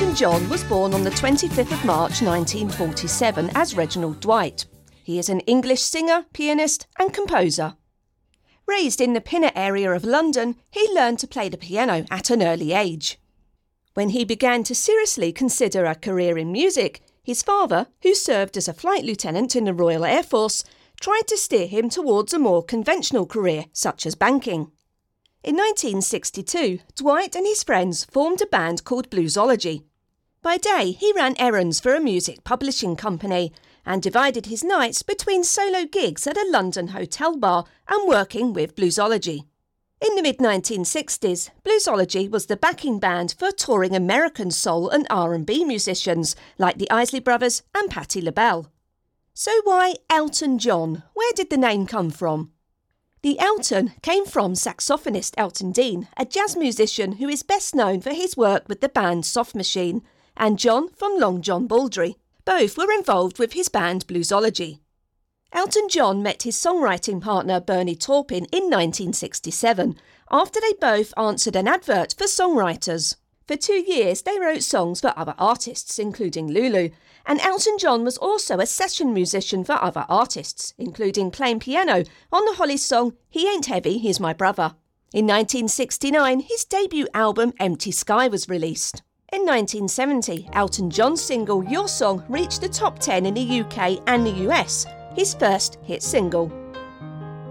Elton John was born on the 25th of March 1947 as Reginald Dwight. He is an English singer, pianist and composer. Raised in the Pinner area of London, he learned to play the piano at an early age. When he began to seriously consider a career in music, his father, who served as a flight lieutenant in the Royal Air Force, tried to steer him towards a more conventional career, such as banking. In 1962, Dwight and his friends formed a band called Bluesology. By day, he ran errands for a music publishing company and divided his nights between solo gigs at a London hotel bar and working with Bluesology. In the mid-1960s, Bluesology was the backing band for touring American soul and R&B musicians like the Isley Brothers and Patti LaBelle. So why Elton John? Where did the name come from? The Elton came from saxophonist Elton Dean, a jazz musician who is best known for his work with the band Soft Machine, and John from Long John Baldry. Both were involved with his band Bluesology. Elton John met his songwriting partner Bernie Taupin in 1967, after they both answered an advert for songwriters. For 2 years they wrote songs for other artists, including Lulu, and Elton John was also a session musician for other artists, including playing piano on the Hollies song He Ain't Heavy, He's My Brother. In 1969, his debut album Empty Sky was released. In 1970, Elton John's single Your Song reached the top 10 in the UK and the US, his first hit single.